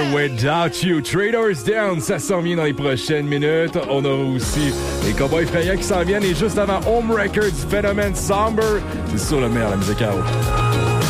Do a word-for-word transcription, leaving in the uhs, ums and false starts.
Together Without You. Traders Down, ça s'en vient dans les prochaines minutes. On a aussi les Cowboys Fringants qui s'en viennent. Et juste avant, Home Records, Phénomène Somber. C'est sur le meilleur, la musique à haut.